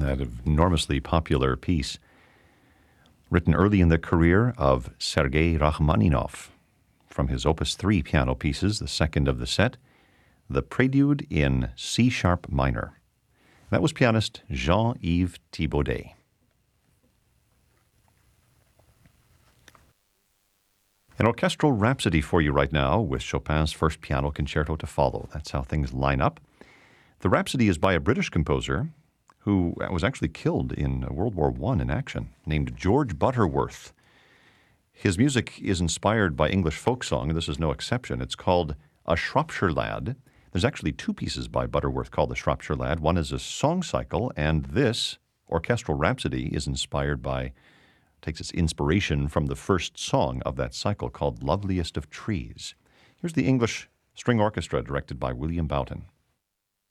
that enormously popular piece, written early in the career of Sergei Rachmaninoff, from his Opus 3 piano pieces, the second of the set, the Prelude in C-sharp minor. That was pianist Jean-Yves Thibaudet. An orchestral rhapsody for you right now with Chopin's first piano concerto to follow. That's how things line up. The Rhapsody is by a British composer who was actually killed in World War I in action, named George Butterworth. His music is inspired by English folk song, and this is no exception. It's called A Shropshire Lad. There's actually two pieces by Butterworth called The Shropshire Lad. One is a song cycle, and this orchestral rhapsody is takes its inspiration from the first song of that cycle called Loveliest of Trees. Here's the English String Orchestra directed by William Boughton.